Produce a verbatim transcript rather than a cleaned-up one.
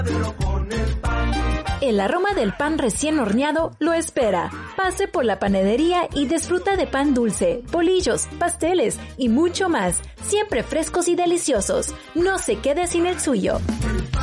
El aroma del pan recién horneado lo espera. Pase por la panadería y disfruta de pan dulce, bolillos, pasteles y mucho más, siempre frescos y deliciosos. No se quede sin el suyo.